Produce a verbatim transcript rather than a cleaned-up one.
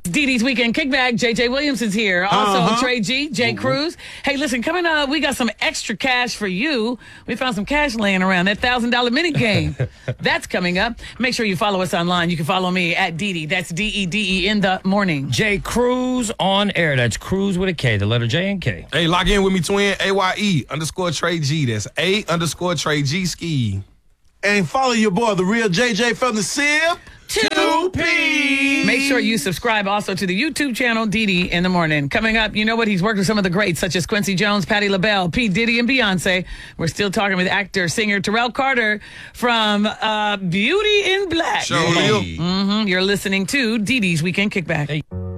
Dee Dee's Weekend Kickback. J J Williamson's here. Also, Uh-huh. Trey G, Jay Cruz. Hey, listen, coming up, we got some extra cash for you. We found some cash laying around. That one thousand dollar mini game. That's coming up. Make sure you follow us online. You can follow me at Dee Dee. That's D E D E in the morning. Jay Cruz on air. That's Cruz with a K, the letter J and K. Hey, lock in with me, twin. A Y E underscore Trey G. That's A underscore Trey G ski. And follow your boy, the real J J from the Sip. two P. Make sure you subscribe also to the YouTube channel, Dee Dee in the morning. Coming up, you know what? He's worked with some of the greats, such as Quincy Jones, Patti LaBelle, P. Diddy, and Beyonce. We're still talking with actor, singer Terrell Carter from uh, Beauty in Black. Show you. Mm-hmm. You're listening to Dee Dee's Weekend Kickback. Hey.